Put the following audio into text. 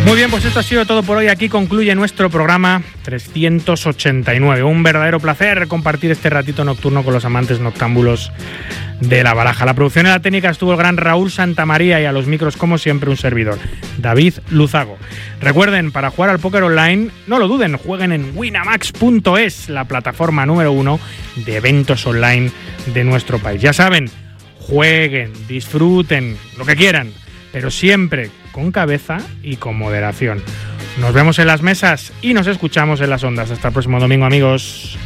Muy bien, pues esto ha sido todo por hoy. Aquí concluye nuestro programa 389. Un verdadero placer compartir este ratito nocturno con los amantes noctámbulos de la baraja. La producción y la técnica estuvo el gran Raúl Santamaría y a los micros, como siempre, un servidor, David Luzago. Recuerden, para jugar al póker online, no lo duden, jueguen en winamax.es, la plataforma número 1 de eventos online de nuestro país. Ya saben, jueguen, disfruten, lo que quieran, pero siempre con cabeza y con moderación. Nos vemos en las mesas y nos escuchamos en las ondas. Hasta el próximo domingo, amigos.